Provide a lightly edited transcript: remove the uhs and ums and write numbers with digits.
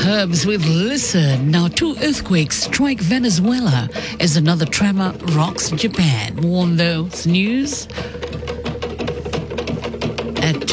Herbs with Listen. Now, 2 earthquakes strike Venezuela as another tremor rocks Japan. More on those news